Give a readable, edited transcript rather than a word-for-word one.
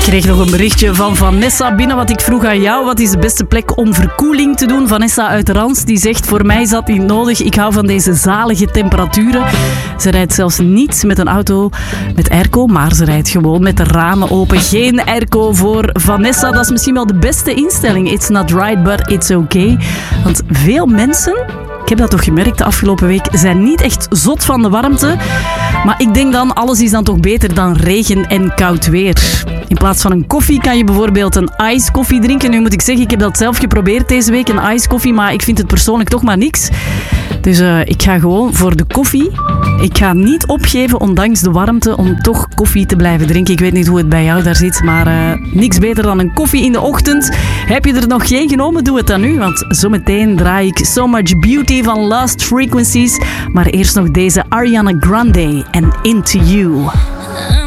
kreeg nog een berichtje van Vanessa binnen wat ik vroeg aan jou. Wat is de beste plek om verkoeling te doen? Vanessa uit Rans die zegt, voor mij is dat niet nodig. Ik hou van deze zalige temperaturen. Ze rijdt zelfs niet met een auto met airco, maar ze rijdt gewoon met de ramen open. Geen airco voor Vanessa. Dat is misschien wel de beste instelling. It's not right, but it's okay. Want veel mensen, ik heb dat toch gemerkt de afgelopen week, zijn niet echt zot van de warmte. Maar ik denk dan, alles is dan toch beter dan regen en koud weer. In plaats van een koffie kan je bijvoorbeeld een ice koffie drinken. Nu moet ik zeggen, ik heb dat zelf geprobeerd deze week, een ice koffie, maar ik vind het persoonlijk toch maar niks. Dus ik ga gewoon voor de koffie. Ik ga niet opgeven, ondanks de warmte, om toch koffie te blijven drinken. Ik weet niet hoe het bij jou daar zit, maar niks beter dan een koffie in de ochtend. Heb je er nog geen genomen? Doe het dan nu, want zometeen draai ik So Much Beauty van Lost Frequencies. Maar eerst nog deze Ariana Grande en Into You.